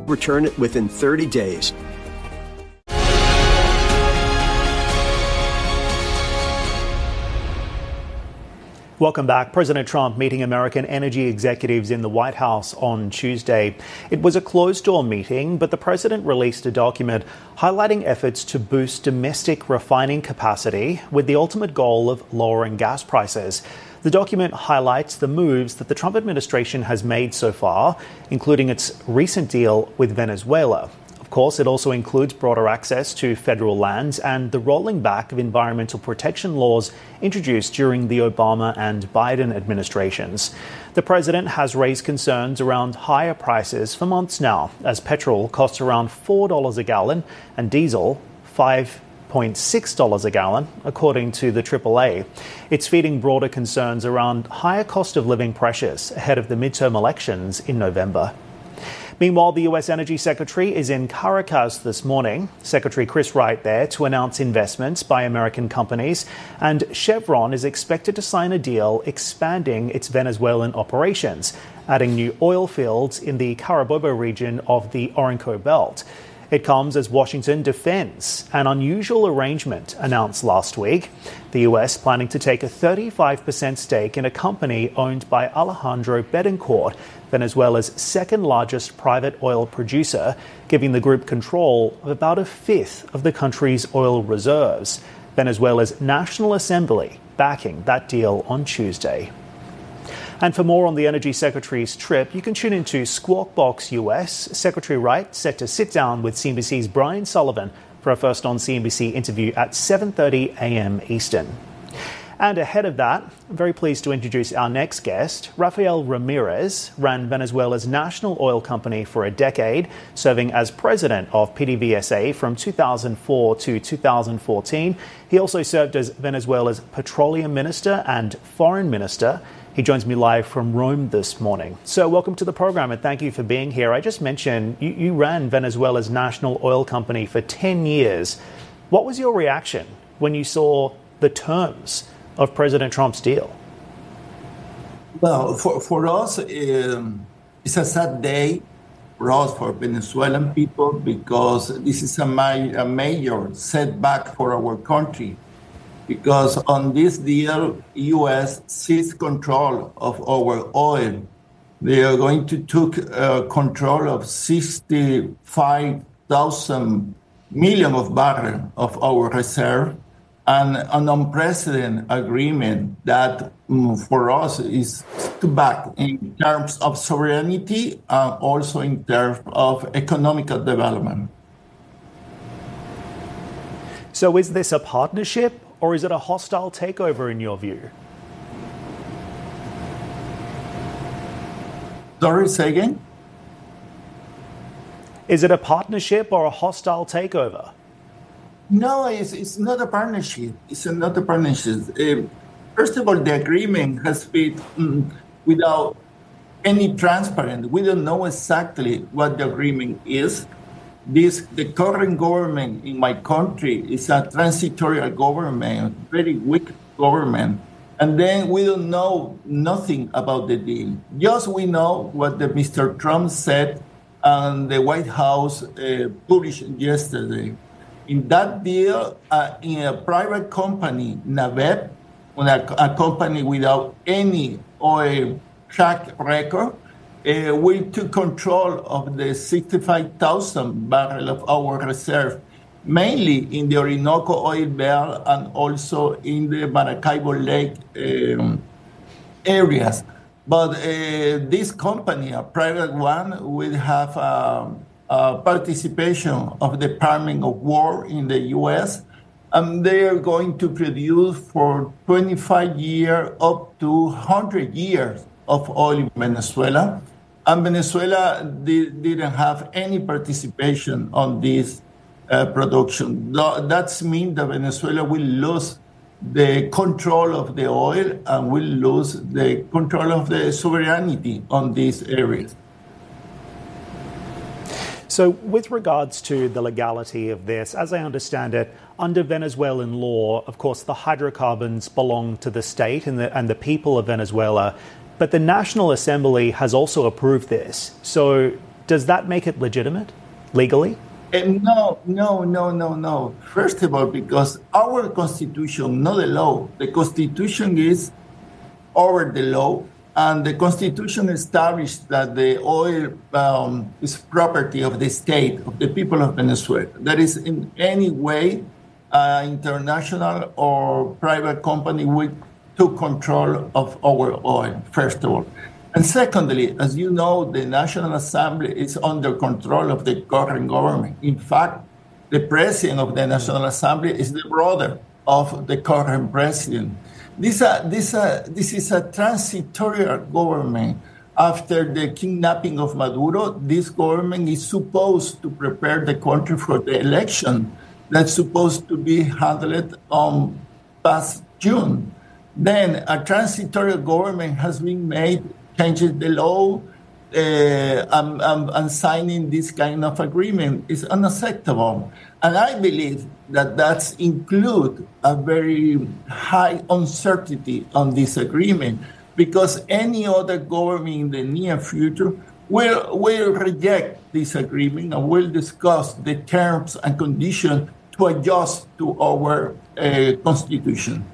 Return it within 30 days. Welcome back. President Trump meeting American energy executives in the White House on Tuesday. It was a closed-door meeting, but the president released a document highlighting efforts to boost domestic refining capacity with the ultimate goal of lowering gas prices. The document highlights the moves that the Trump administration has made so far, including its recent deal with Venezuela. Of course, it also includes broader access to federal lands and the rolling back of environmental protection laws introduced during the Obama and Biden administrations. The president has raised concerns around higher prices for months now, as petrol costs around $4 a gallon and diesel $5.6 a gallon, according to the AAA. It's feeding broader concerns around higher cost of living pressures ahead of the midterm elections in November. Meanwhile, the U.S. Energy Secretary is in Caracas this morning. Secretary Chris Wright there to announce investments by American companies, and Chevron is expected to sign a deal expanding its Venezuelan operations, adding new oil fields in the Carabobo region of the Orinoco Belt. It comes as Washington defends an unusual arrangement announced last week. The U.S. planning to take a 35% stake in a company owned by Alejandro Betancourt, Venezuela's second largest private oil producer, giving the group control of about a fifth of the country's oil reserves. Venezuela's National Assembly backing that deal on Tuesday. And for more on the Energy Secretary's trip, you can tune into Squawk Box US. Secretary Wright set to sit down with CNBC's Brian Sullivan for a First on CNBC interview at 7:30 a.m. Eastern. And ahead of that, I'm very pleased to introduce our next guest. Rafael Ramirez ran Venezuela's national oil company for a decade, serving as president of PDVSA from 2004 to 2014. He also served as Venezuela's petroleum minister and foreign minister. He joins me live from Rome this morning. So welcome to the program and thank you for being here. I just mentioned you ran Venezuela's national oil company for 10 years. What was your reaction when you saw the terms of President Trump's deal? Well, for us, it's a sad day for us, for Venezuelan people, because this is a major setback for our country. Because on this deal, U.S. seized control of our oil. They are going to take control of 65,000 million of barrels of our reserve, and an unprecedented agreement that for us is to back in terms of sovereignty and also in terms of economical development. So is this a partnership or is it a hostile takeover in your view? Sorry, say again? Is it a partnership or a hostile takeover? No, it's not a partnership. It's not a partnership. First of all, the agreement has been without any transparency. We don't know exactly what the agreement is. The current government in my country is a transitory government, very weak government. And then we don't know nothing about the deal. Just we know what Mr. Trump said and the White House published yesterday. In that deal, in a private company, NAVEP, a company without any oil track record, we took control of the 65,000 barrels of our reserve, mainly in the Orinoco oil belt and also in the Maracaibo Lake areas. But this company, a private one, will have participation of the Department of War in the U.S., and they are going to produce for 25 years up to 100 years of oil in Venezuela. And Venezuela didn't have any participation on this production. That means that Venezuela will lose the control of the oil and will lose the control of the sovereignty on these areas. So with regards to the legality of this, as I understand it, under Venezuelan law, of course, the hydrocarbons belong to the state and the people of Venezuela. But the National Assembly has also approved this. So Does that make it legitimate legally? No. First of all, because our constitution, not the law, the constitution is over the law, and the constitution established that the oil is property of the state, of the people of Venezuela. That is in any way international or private company took control of our oil, first of all. And secondly, as you know, the National Assembly is under control of the current government. In fact, the president of the National Assembly is the brother of the current president. This is a transitory government. After the kidnapping of Maduro, this government is supposed to prepare the country for the election that's supposed to be handled on past June. Then a transitory government has been made, changes the law, and signing this kind of agreement is unacceptable. And I believe that that's include a very high uncertainty on this agreement, because any other government in the near future will reject this agreement and will discuss the terms and conditions to adjust to our constitution.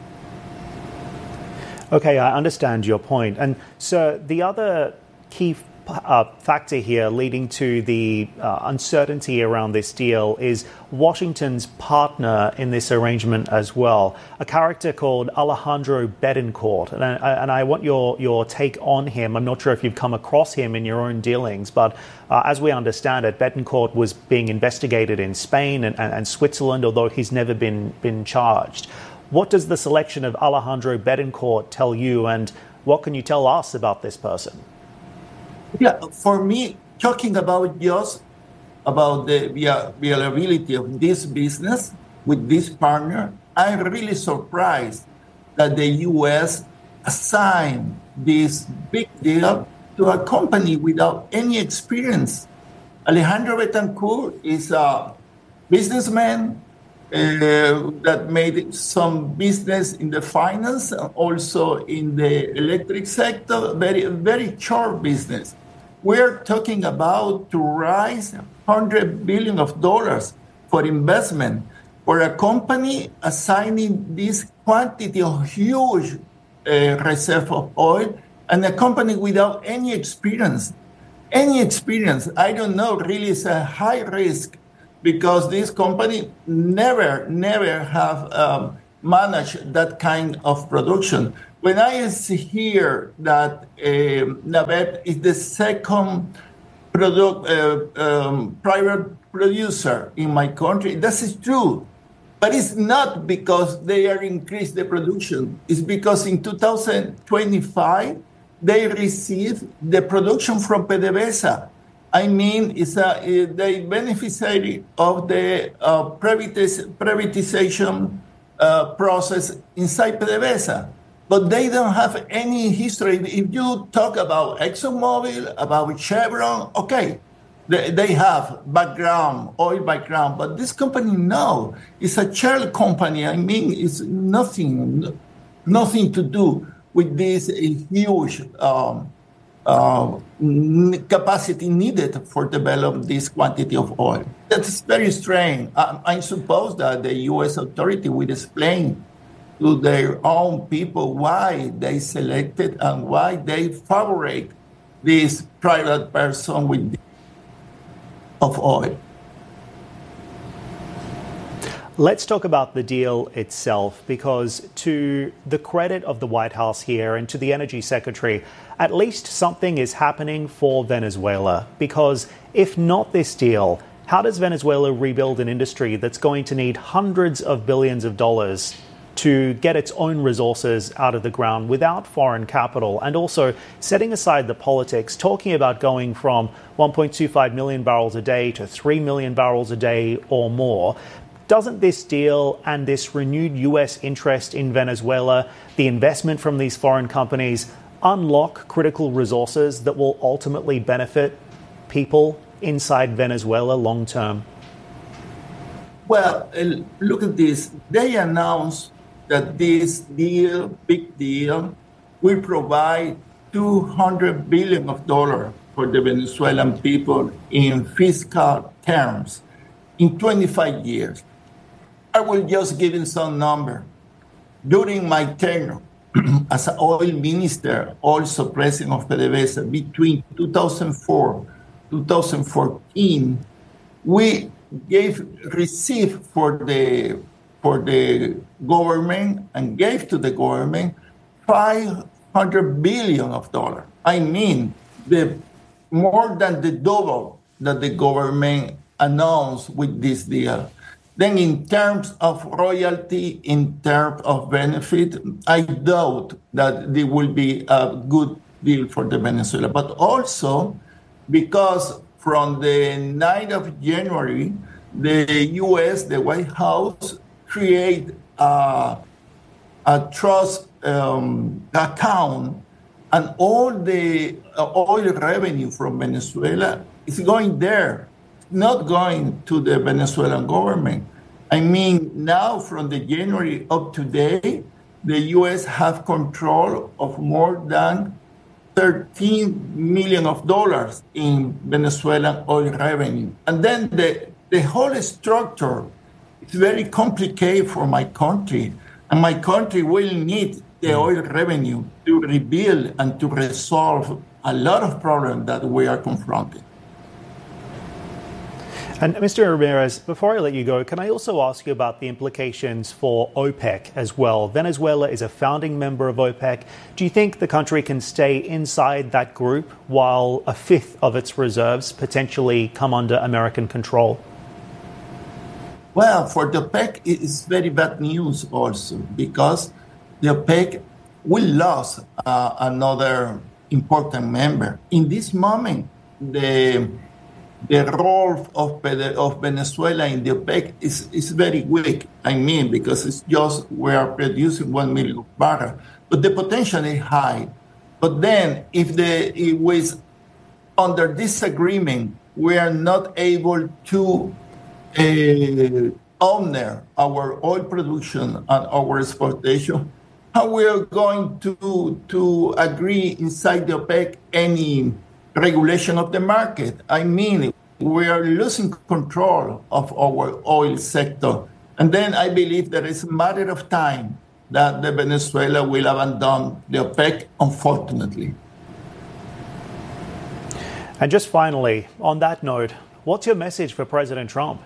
Okay, I understand your point. And so the other key factor here leading to the uncertainty around this deal is Washington's partner in this arrangement as well, a character called Alejandro Betancourt. And I want your take on him. I'm not sure if you've come across him in your own dealings, but as we understand it, Betancourt was being investigated in Spain and Switzerland, although he's never been charged. What does the selection of Alejandro Betancourt tell you, and what can you tell us about this person? Yeah, for me, talking about just about the viability of this business with this partner, I'm really surprised that the U.S. assigned this big deal to a company without any experience. Alejandro Betancourt is a businessman that made some business in the finance, also in the electric sector, very short business. We're talking about to raise $100 billion for investment for a company assigning this quantity of huge reserve of oil, and a company without any experience. I don't know, really is a high risk, because this company never have managed that kind of production. When I hear that NABEP is the second private producer in my country, that is true. But it's not because they are increased the production. It's because in 2025, they received the production from PDVSA. I mean, it's the beneficiary of the privatization process inside PDVSA. But they don't have any history. If you talk about ExxonMobil, about Chevron, okay, they have oil background. But this company, no, it's a shell company. I mean, it's nothing to do with this huge capacity needed for develop this quantity of oil. That's very strange. I suppose that the U.S. authority will explain to their own people why they selected and why they favorite this private person with of oil. Let's talk about the deal itself, because to the credit of the White House here and to the Energy Secretary, at least something is happening for Venezuela. Because if not this deal, how does Venezuela rebuild an industry that's going to need hundreds of billions of dollars to get its own resources out of the ground without foreign capital? And also, setting aside the politics, talking about going from 1.25 million barrels a day to 3 million barrels a day or more, doesn't this deal and this renewed U.S. interest in Venezuela, the investment from these foreign companies, unlock critical resources that will ultimately benefit people inside Venezuela long term? Well, look at this. They announced that this deal, big deal, will provide $200 billion for the Venezuelan people in fiscal terms in 25 years. I will just give you some number. During my tenure as an oil minister, also president of PDVSA, between 2004 2014, we received for the government and gave to the government $500 billion. I mean, more than the double that the government announced with this deal. Then in terms of royalty, in terms of benefit, I doubt that there will be a good deal for the Venezuela. But also because from the 9th of January, the U.S., the White House, create a trust account, and all the oil revenue from Venezuela is going there, not going to the Venezuelan government. I mean, now from the January up to today, the U.S. have control of more than $13 million in Venezuelan oil revenue. And then the whole structure is very complicated for my country. And my country will need the oil revenue to rebuild and to resolve a lot of problems that we are confronting. And Mr. Ramirez, before I let you go, can I also ask you about the implications for OPEC as well? Venezuela is a founding member of OPEC. Do you think the country can stay inside that group while a fifth of its reserves potentially come under American control? Well, for the OPEC, it's very bad news also, because the OPEC will lose another important member. In this moment, the role of Venezuela in the OPEC is very weak. I mean, because it's just we are producing 1 million barrels, but the potential is high. But then, if under this agreement, we are not able to honor our oil production and our exportation, how we are going to agree inside the OPEC any regulation of the market? I mean, we are losing control of our oil sector. And then I believe that it's a matter of time that the Venezuela will abandon the OPEC, unfortunately. And just finally, on that note, what's your message for President Trump?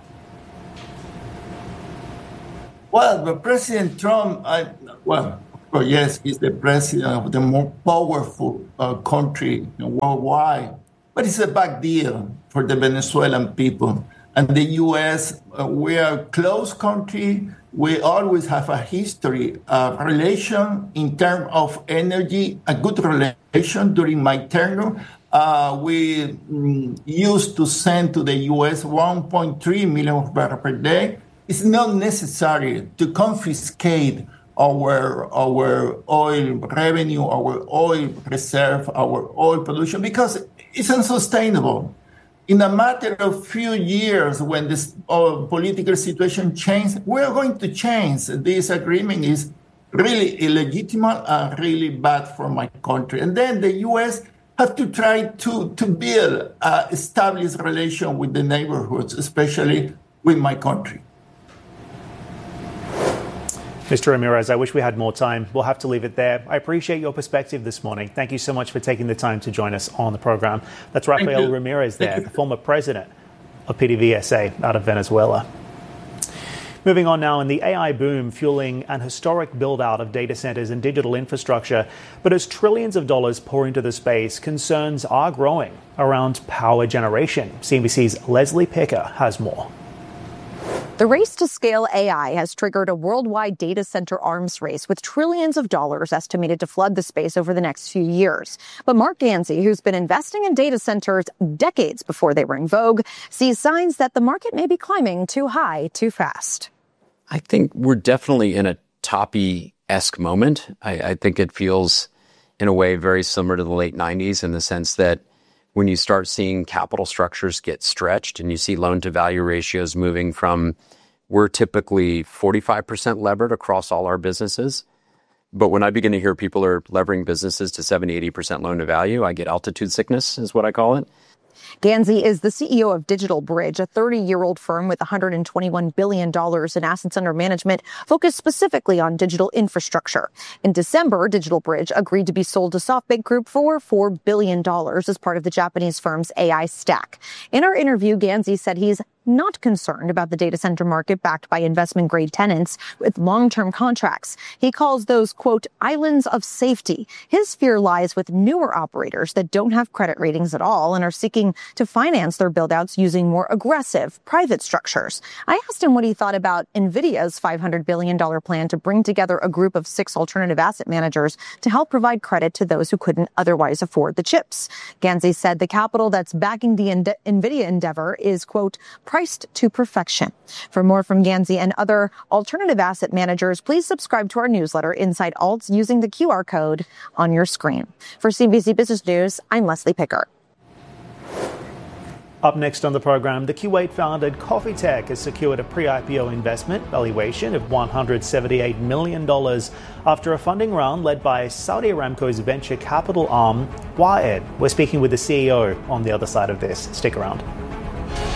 Well, but President Trump, yes, he's the president of the more powerful country worldwide. But it's a bad deal for the Venezuelan people. And the U.S., we are a close country. We always have a history of relation in terms of energy, a good relation during my tenure. We used to send to the U.S. 1.3 million barrels per day. It's not necessary to confiscate our oil revenue, our oil reserve, our oil production, because it's unsustainable. In a matter of few years, when this political situation changes, we're going to change. This agreement is really illegitimate and really bad for my country. And then the U.S. have to try to build an established relation with the neighborhoods, especially with my country. Mr. Ramirez, I wish we had more time. We'll have to leave it there. I appreciate your perspective this morning. Thank you so much for taking the time to join us on the program. That's Rafael Ramirez there, the former president of PDVSA out of Venezuela. Moving on now, in the AI boom fueling an historic build-out of data centers and digital infrastructure. But as trillions of dollars pour into the space, concerns are growing around power generation. CNBC's Leslie Picker has more. The race to scale AI has triggered a worldwide data center arms race with trillions of dollars estimated to flood the space over the next few years. But Mark Gansey, who's been investing in data centers decades before they were in vogue, sees signs that the market may be climbing too high, too fast. I think we're definitely in a toppy-esque moment. I think it feels, in a way, very similar to the late 90s in the sense that when you start seeing capital structures get stretched and you see loan-to-value ratios moving from, we're typically 45% levered across all our businesses, But when I begin to hear people are levering businesses to 70, 80% loan to value, I get altitude sickness is what I call it. Gansey is the CEO of DigitalBridge, a 30-year-old firm with $121 billion in assets under management focused specifically on digital infrastructure. In December, DigitalBridge agreed to be sold to SoftBank Group for $4 billion as part of the Japanese firm's AI stack. In our interview, Gansey said he's not concerned about the data center market backed by investment-grade tenants with long-term contracts. He calls those, quote, islands of safety. His fear lies with newer operators that don't have credit ratings at all and are seeking to finance their build-outs using more aggressive private structures. I asked him what he thought about NVIDIA's $500 billion plan to bring together a group of 6 alternative asset managers to help provide credit to those who couldn't otherwise afford the chips. Gansey said the capital that's backing the NVIDIA endeavor is, quote, priced to perfection. For more from Gansey and other alternative asset managers, please subscribe to our newsletter, Inside Alts, using the QR code on your screen. For CNBC Business News, I'm Leslie Pickard. Up next on the program, the Kuwait-founded Coffee Tech has secured a pre-IPO investment valuation of $178 million after a funding round led by Saudi Aramco's venture capital arm, Wired. We're speaking with the CEO on the other side of this. Stick around.